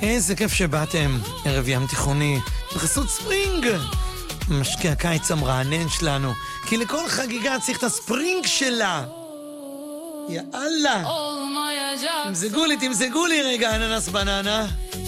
איזה כיף שבאתם, ערב ים תיכוני, בחסות ספרינג, משקי הקיץ המרענן שלנו, כי לכל חגיגה צריך את הספרינג שלה. יאללה, תמזגו לי רגע אננס בננה.